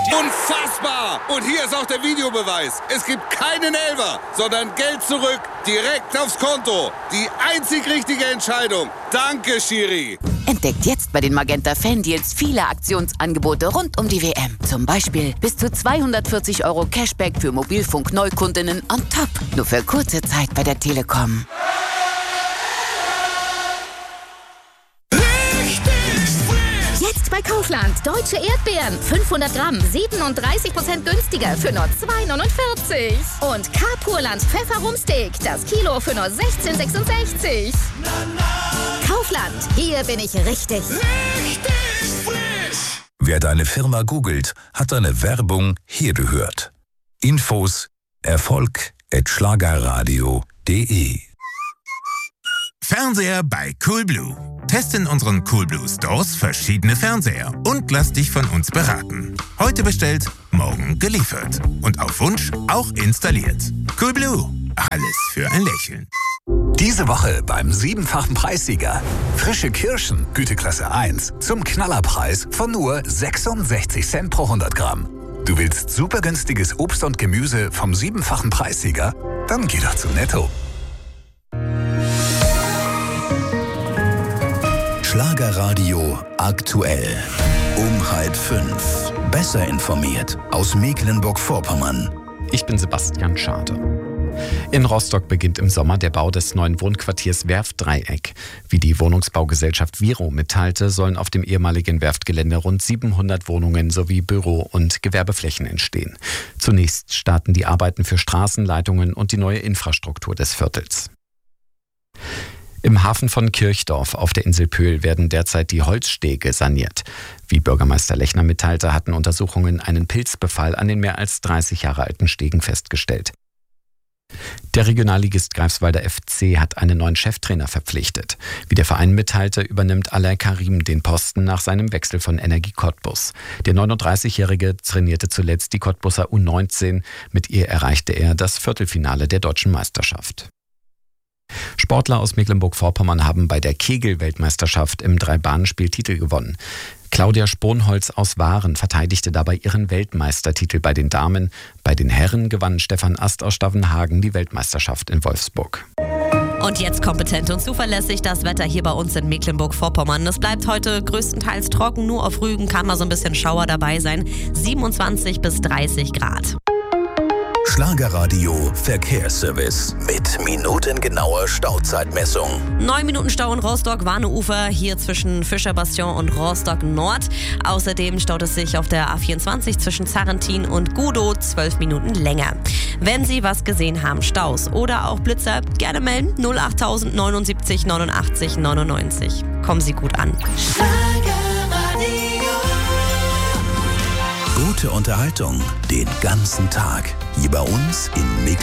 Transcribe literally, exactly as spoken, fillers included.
Unfassbar! Und hier ist auch der Videobeweis. Es gibt keinen Elfer, sondern Geld zurück, direkt aufs Konto. Die einzig richtige Entscheidung. Danke, Schiri. Entdeckt jetzt bei den Magenta Fan-Deals viele Aktionsangebote rund um die W M. Zum Beispiel bis zu zweihundertvierzig Euro Cashback für Mobilfunk-Neukundinnen on top. Nur für kurze Zeit bei der Telekom. Jetzt bei Kaufland. Deutsche Erdbeeren. fünfhundert Gramm. siebenunddreißig Prozent günstiger für nur zwei neunundvierzig. Und K-Purland Pfefferumsteak. Das Kilo für nur sechzehn sechsundsechzig. Kaufland. Hier bin ich richtig. Richtig frisch. Wer deine Firma googelt, hat deine Werbung hier gehört. Infos erfolg at schlagerradio punkt de. Fernseher bei Coolblue. Teste in unseren Coolblue Stores verschiedene Fernseher und lass dich von uns beraten. Heute bestellt, morgen geliefert. Und auf Wunsch auch installiert. Coolblue. Alles für ein Lächeln. Diese Woche beim siebenfachen Preissieger. Frische Kirschen, Güteklasse eins, zum Knallerpreis von nur sechsundsechzig Cent pro hundert Gramm. Du willst super günstiges Obst und Gemüse vom siebenfachen Preissieger? Dann geh doch zu Netto. Schlagerradio aktuell. Um halb fünf. Besser informiert aus Mecklenburg-Vorpommern. Ich bin Sebastian Schade. In Rostock beginnt im Sommer der Bau des neuen Wohnquartiers Werftdreieck. Wie die Wohnungsbaugesellschaft Viro mitteilte, sollen auf dem ehemaligen Werftgelände rund siebenhundert Wohnungen sowie Büro- und Gewerbeflächen entstehen. Zunächst starten die Arbeiten für Straßenleitungen und die neue Infrastruktur des Viertels. Im Hafen von Kirchdorf auf der Insel Pöhl werden derzeit die Holzstege saniert. Wie Bürgermeister Lechner mitteilte, hatten Untersuchungen einen Pilzbefall an den mehr als dreißig Jahre alten Stegen festgestellt. Der Regionalligist Greifswalder F C hat einen neuen Cheftrainer verpflichtet. Wie der Verein mitteilte, übernimmt Alain Karim den Posten nach seinem Wechsel von Energie Cottbus. Der neununddreißigjährige trainierte zuletzt die Cottbuser U neunzehn. Mit ihr erreichte er das Viertelfinale der deutschen Meisterschaft. Sportler aus Mecklenburg-Vorpommern haben bei der Kegel-Weltmeisterschaft im Drei-Bahn-Spiel Titel gewonnen. Claudia Sponholz aus Waren verteidigte dabei ihren Weltmeistertitel bei den Damen. Bei den Herren gewann Stefan Ast aus Stavenhagen die Weltmeisterschaft in Wolfsburg. Und jetzt kompetent und zuverlässig das Wetter hier bei uns in Mecklenburg-Vorpommern. Es bleibt heute größtenteils trocken, nur auf Rügen kann mal so ein bisschen Schauer dabei sein. siebenundzwanzig bis dreißig Grad. Schlagerradio Verkehrsservice mit minutengenauer Stauzeitmessung. Neun Minuten Stau in Rostock-Warneufer, hier zwischen Fischerbastion und Rostock Nord. Außerdem staut es sich auf der A vierundzwanzig zwischen Zarrentin und Gudow zwölf Minuten länger. Wenn Sie was gesehen haben, Staus oder auch Blitzer, gerne melden. null acht neunundsiebzig neunundachtzig neunundneunzig. Kommen Sie gut an. Gute Unterhaltung den ganzen Tag. Hier bei uns in Mecklenburg.